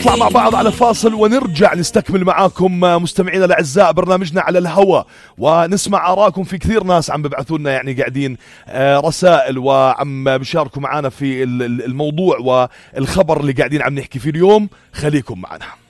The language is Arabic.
نطلع مع بعض على فاصل ونرجع نستكمل معاكم مستمعينا الاعزاء برنامجنا على الهوى، ونسمع آراءكم. في كثير ناس عم ببعثوا لنا يعني قاعدين رسائل وعم بيشاركوا معنا في الموضوع والخبر اللي قاعدين عم نحكي فيه اليوم. خليكم معنا.